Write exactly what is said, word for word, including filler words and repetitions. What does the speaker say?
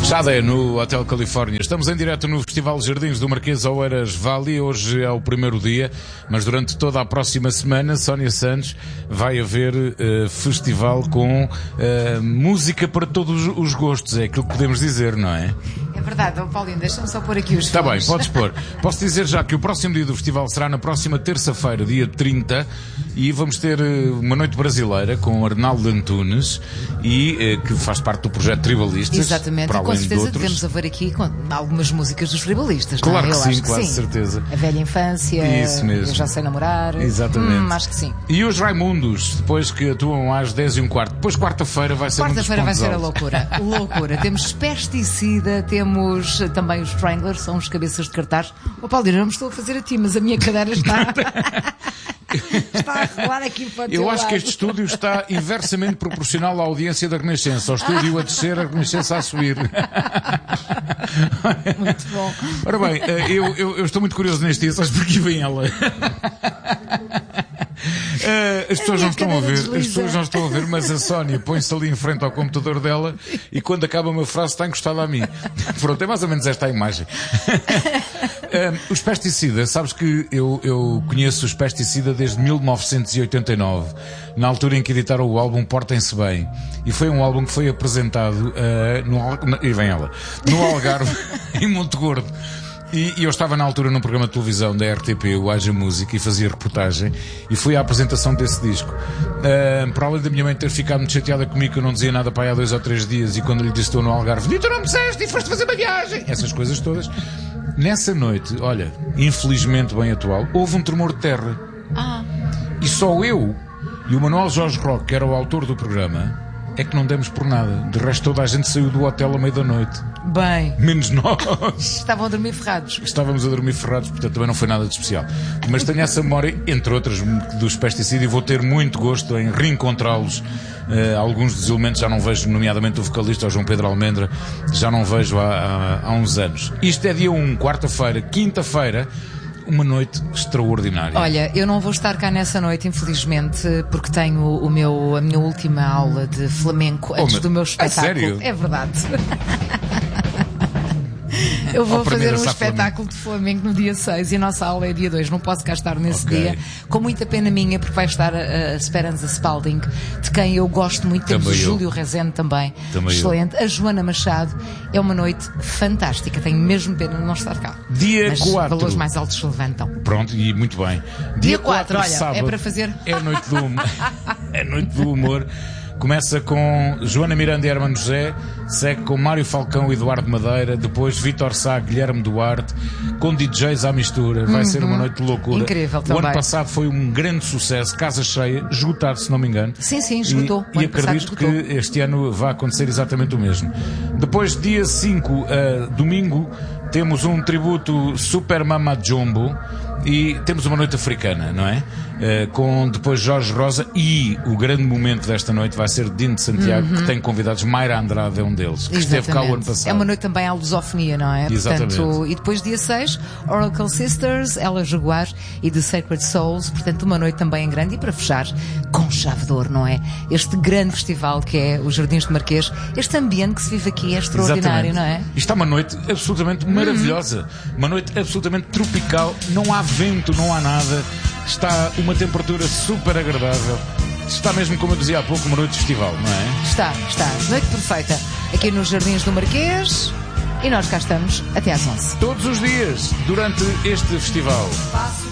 Xadé, no Hotel Califórnia. Estamos em direto no Festival Jardins do Marquês Oeiras Valley. Hoje é o primeiro dia, mas durante toda a próxima semana, Sónia Santos, vai haver uh, festival com uh, música para todos os gostos. É aquilo que podemos dizer, não é? É verdade, oh, Paulinho, deixa-me só pôr aqui os Está fones. bem, podes pôr. Posso dizer já que o próximo dia do festival será na próxima terça-feira, dia trinta, e vamos ter uh, uma noite brasileira com Arnaldo Antunes, e, uh, que faz parte do projeto Tribalistas. Exatamente, para e com além de certeza outros. devemos haver aqui com algumas músicas dos tribalistas, Claro não é? que Eu sim, acho que claro, sim. certeza. A velha infância, Isso mesmo. Eu já sei namorar. Exatamente. Hum, acho que sim. E os Raimundos, depois que atuam às dez e um quarto. Depois quarta-feira vai ser um dos Quarta-feira vai pontos ser a altos. loucura. Loucura. Temos Pesticida, temos também os Stranglers, são os cabeças de cartaz. Oh, Paulinho, não me estou a fazer a ti, mas a minha cadeira está. Está a rolar aqui para o teu Eu acho lado. que este estúdio está inversamente proporcional à audiência da Renascença. O estúdio a descer, a Renascença a subir. Muito bom. Ora bem, eu, eu, eu estou muito curioso neste dia, sabes porque vem ela? Uh, as pessoas não estão a ver, as pessoas não estão a ver, mas a Sónia põe-se ali em frente ao computador dela e quando acaba uma frase está encostada a mim. Pronto, é mais ou menos esta a imagem. uh, os Pesticida, sabes que eu, eu conheço os Pesticida desde mil novecentos e oitenta e nove, na altura em que editaram o álbum Portem-se Bem, e foi um álbum que foi apresentado uh, no, Al- e vem ela, no Algarve, em Monte Gordo. E, e eu estava na altura num programa de televisão da R T P, o Haja Música, e fazia reportagem, e fui à apresentação desse disco. Uh, para além da minha mãe ter ficado muito chateada comigo, que eu não dizia nada para aí há dois ou três dias, e quando lhe disse estou no Algarve, e tu não me disseste e foste fazer uma viagem, essas coisas todas. Nessa noite, olha, infelizmente bem atual, houve um tremor de terra. Ah. E só eu e o Manuel Jorge Roque, que era o autor do programa, é que não demos por nada. De resto, toda a gente saiu do hotel à meia da noite. Bem. Menos nós. Estavam a dormir ferrados. Estávamos a dormir ferrados, portanto também não foi nada de especial. Mas tenho essa memória, entre outras, dos Pesticida, e vou ter muito gosto em reencontrá-los. Uh, alguns dos elementos já não vejo, nomeadamente o vocalista, o João Pedro Almendra, já não vejo há, há, há uns anos. Isto é dia um, quarta-feira, quinta-feira, uma noite extraordinária. Olha, eu não vou estar cá nessa noite, infelizmente, porque tenho o meu, a minha última aula de flamenco antes Oh, do meu a espetáculo. sério? É verdade. Eu vou Aprender fazer a um assar espetáculo de flamenco no dia seis e a nossa aula é dia dois. Não posso cá estar nesse Ok. dia. Com muita pena minha, porque vai estar a, a Speranza Spalding, de quem eu gosto muito. Temos Também o eu. Júlio Rezende também. Também eu. Excelente. A Joana Machado. É uma noite fantástica. Tenho mesmo pena de não estar cá. Dia Mas quatro. valores mais altos se levantam. Pronto, e muito bem. Dia quatro, olha, sábado, é para fazer. É a noite do humor. É a noite do humor. Começa com Joana Miranda e Hermano José, segue com Mário Falcão e Eduardo Madeira, depois Vítor Sá, Guilherme Duarte, com D Js à mistura. Vai Uhum. ser uma noite de loucura. Incrível O também. ano passado foi um grande sucesso, casa cheia, esgotado, se não me engano. Sim, sim, esgotou. E, O e ano passado acredito esgotou. que este ano vai acontecer exatamente o mesmo. Depois, dia cinco, uh, domingo, temos um tributo Super Mama Jumbo e temos uma noite africana, não é? Uh, com depois Jorge Rosa, e o grande momento desta noite vai ser Dino de Santiago, que tem convidados. Mayra Andrade é um deles, que esteve cá o ano Exatamente. passado. É uma noite também à lusofonia, não é? Exatamente. Portanto, e depois dia seis, Oracle Sisters, Ela Jaguar e The Sacred Souls. Portanto, uma noite também em grande, e para fechar, com chave de ouro, não é? Este grande festival que é os Jardins do Marquês, este ambiente que se vive aqui é extraordinário, Exatamente. não é? Isto é uma noite absolutamente maravilhosa. Uma noite absolutamente tropical. Não há vento, não há nada. Está uma temperatura super agradável. Está mesmo, como eu dizia há pouco, uma noite de festival, não é? Está, está. Noite perfeita. Aqui nos Jardins do Marquês. E nós cá estamos até às onze. Todos os dias, durante este festival.